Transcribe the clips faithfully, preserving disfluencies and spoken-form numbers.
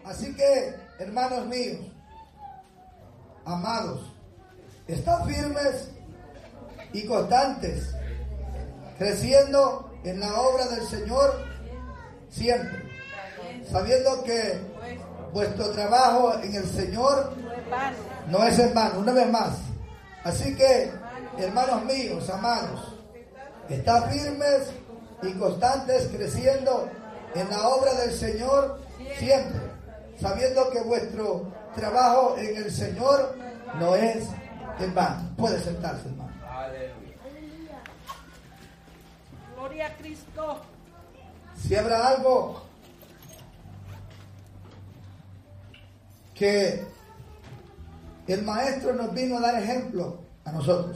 Así que, hermanos míos, amados, están firmes y constantes, creciendo en la obra del Señor siempre, sabiendo que vuestro trabajo en el Señor no es en vano. Una vez más. Así que, hermanos míos, amados, están firmes y constantes, creciendo en la obra del Señor siempre, sabiendo que vuestro trabajo en el Señor no es en vano. Puede sentarse, hermano. Gloria a Cristo. Si habrá algo que el Maestro nos vino a dar ejemplo a nosotros,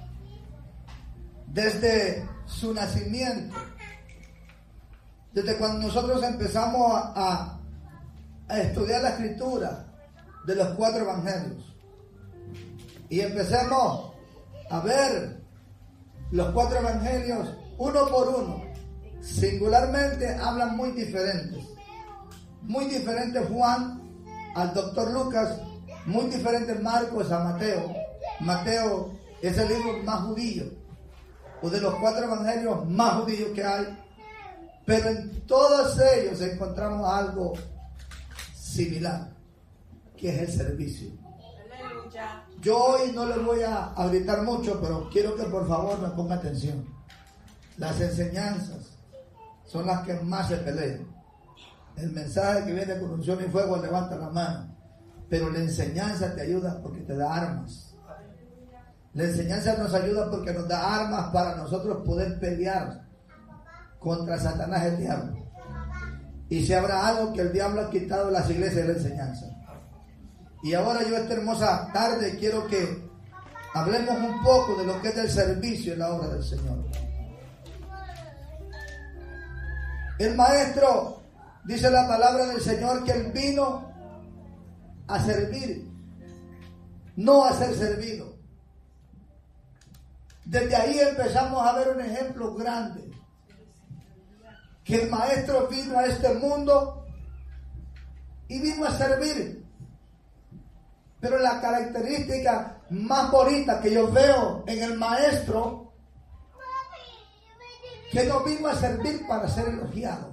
desde su nacimiento, desde cuando nosotros empezamos a, a, a estudiar la escritura de los cuatro evangelios y empecemos a ver los cuatro evangelios uno por uno, singularmente hablan muy diferentes. Muy diferente Juan al doctor Lucas, muy diferente Marcos a Mateo. Mateo es el libro más judío, o de los cuatro evangelios más judíos que hay, pero en todos ellos encontramos algo similar, que es el servicio. Aleluya. Yo hoy no les voy a, a gritar mucho, pero quiero que por favor me ponga atención. Las enseñanzas son las que más se pelean. El mensaje que viene con unción y fuego levanta la mano, pero la enseñanza te ayuda porque te da armas. La enseñanza nos ayuda porque nos da armas para nosotros poder pelear contra Satanás, el diablo. Y si habrá algo que el diablo ha quitado de las iglesias, es la enseñanza. Y ahora yo esta hermosa tarde quiero que hablemos un poco de lo que es el servicio en la obra del Señor. El Maestro, dice la palabra del Señor, que Él vino a servir, no a ser servido. Desde ahí empezamos a ver un ejemplo grande, que el Maestro vino a este mundo y vino a servir. Pero la característica más bonita que yo veo en el Maestro, que no vino a servir para ser elogiado,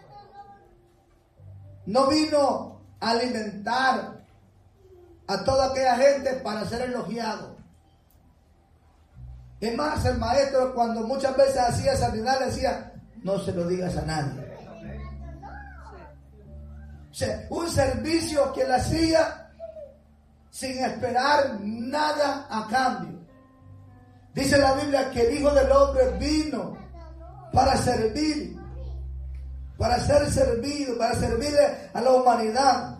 no vino a alimentar a toda aquella gente para ser elogiado. Es más, el Maestro, cuando muchas veces hacía sanidad, le decía: no se lo digas a nadie. O sea, un servicio que él hacía sin esperar nada a cambio. Dice la Biblia que el Hijo del Hombre vino para servir, para ser servido, para servirle a la humanidad.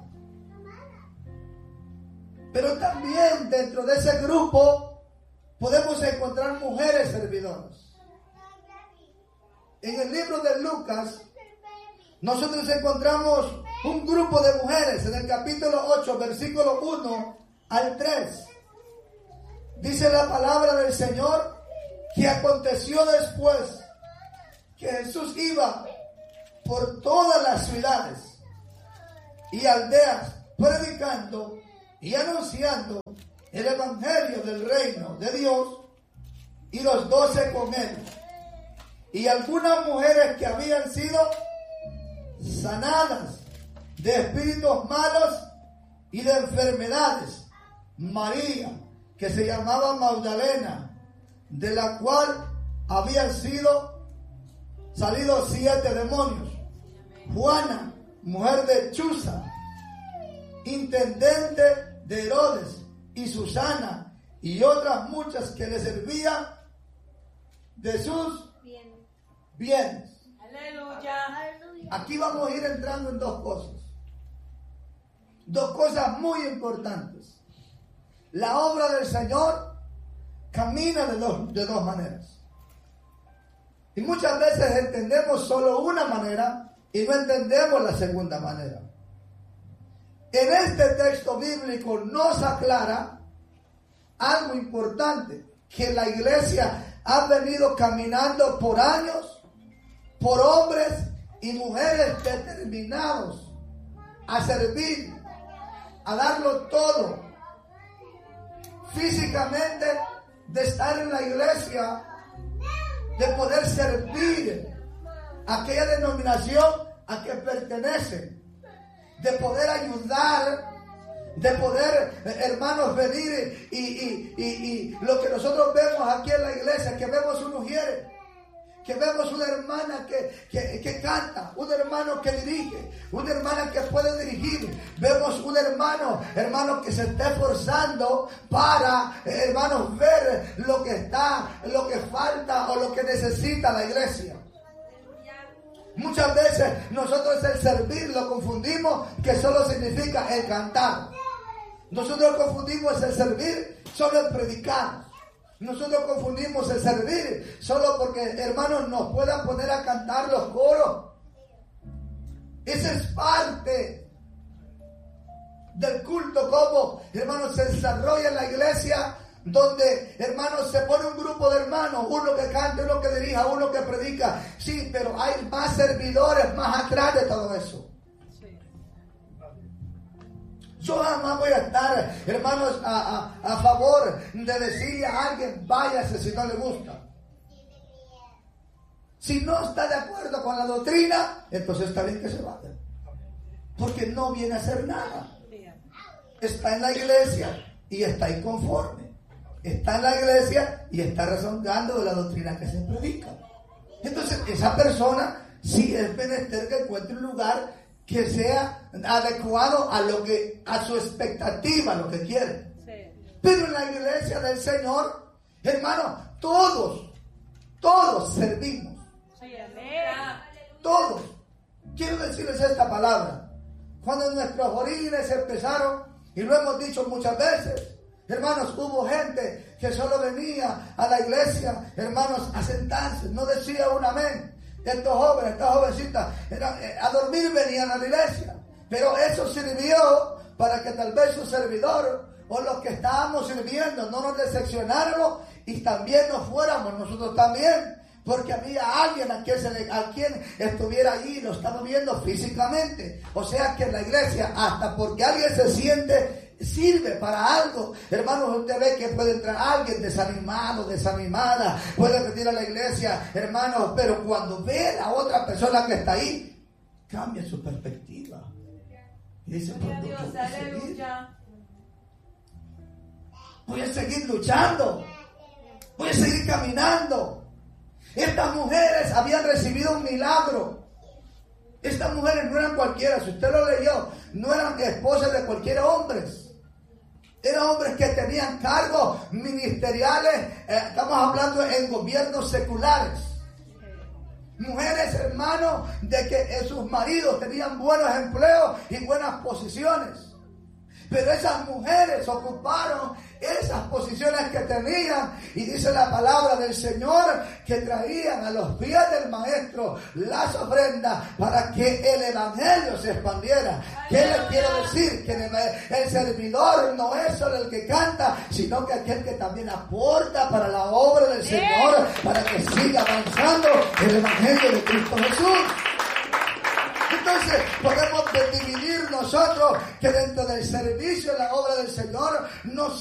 Pero también dentro de ese grupo podemos encontrar mujeres servidoras. En el libro de Lucas nosotros encontramos un grupo de mujeres en el capítulo ocho, versículo uno al tres. Dice la palabra del Señor que aconteció después que Jesús iba por todas las ciudades y aldeas predicando y anunciando el evangelio del reino de Dios, y los doce con él, y algunas mujeres que habían sido sanadas de espíritus malos y de enfermedades. María, que se llamaba Magdalena, de la cual habían sido salido siete demonios. Juana, mujer de Chuza, intendente de Herodes, y Susana, y otras muchas que le servían de sus bienes. Aleluya. Aquí vamos a ir entrando en dos cosas. Dos cosas muy importantes. La obra del Señor camina de dos, de dos maneras. Y muchas veces entendemos solo una manera y no entendemos la segunda manera. En este texto bíblico nos aclara algo importante, que la iglesia ha venido caminando por años, por hombres y mujeres determinados a servir, a darlo todo. Físicamente, de estar en la iglesia, de poder servir a aquella denominación a que pertenecen, de poder ayudar, de poder, hermanos, venir y, y, y, y lo que nosotros vemos aquí en la iglesia, que vemos un ujiere, que vemos una hermana que, que, que canta, un hermano que dirige, una hermana que puede dirigir, vemos un hermano, hermano que se está esforzando para, hermanos, ver lo que está, lo que falta o lo que necesita la iglesia. Muchas veces nosotros el servir lo confundimos que solo significa el cantar. Nosotros confundimos el servir solo el predicar. Nosotros confundimos el servir solo porque, hermanos, nos puedan poner a cantar los coros. Esa es parte del culto, como, hermanos, se desarrolla en la iglesia, donde, hermanos, se pone un grupo de hermanos, uno que canta, uno que dirija, uno que predica. Sí, pero hay más servidores más atrás de todo eso. Yo jamás voy a estar, hermanos, a, a, a favor de decirle a alguien, váyase si no le gusta. Si no está de acuerdo con la doctrina, entonces está bien que se vaya. Porque no viene a hacer nada. Está en la iglesia y está inconforme. Está en la iglesia y está rezongando de la doctrina que se predica. Entonces, esa persona sí es menester que encuentre un lugar que sea adecuado a lo que, a su expectativa, lo que quiere. Sí. Pero en la iglesia del Señor, hermano, todos, todos servimos. Sí, todos. Quiero decirles esta palabra. Cuando nuestros orígenes empezaron, y lo hemos dicho muchas veces, hermanos, hubo gente que solo venía a la iglesia, hermanos, a sentarse, no decía un amén. Estos jóvenes, estas jovencitas, eran, eh, a dormir venían a la iglesia. Pero eso sirvió para que tal vez su servidor o los que estábamos sirviendo no nos decepcionáramos y también nos fuéramos nosotros también. Porque había alguien a quien, se le, a quien estuviera allí y lo estaba viendo físicamente. O sea que en la iglesia, hasta porque alguien se siente, sirve para algo. Hermanos, usted ve que puede entrar alguien desanimado, desanimada, puede venir a la iglesia, hermanos, pero cuando ve a otra persona que está ahí, cambia su perspectiva. Y dice, pues, Dios, voy a seguir. Voy a seguir luchando. Voy a seguir caminando. Estas mujeres habían recibido un milagro. Estas mujeres no eran cualquiera, si usted lo leyó, no eran esposas de cualquier hombre. Eran hombres que tenían cargos ministeriales, eh, estamos hablando en gobiernos seculares. Mujeres, hermanos, de que sus maridos tenían buenos empleos y buenas posiciones. Pero esas mujeres ocuparon esas posiciones que tenían, y dice la palabra del Señor que traían a los pies del maestro las ofrendas para que el evangelio se expandiera. ¿Qué les quiero decir? Que el servidor no es solo el que canta, sino que aquel que también aporta para la obra del Señor, para que siga avanzando el evangelio de Cristo Jesús. Entonces podemos dividir nosotros que dentro del servicio en la obra del Señor no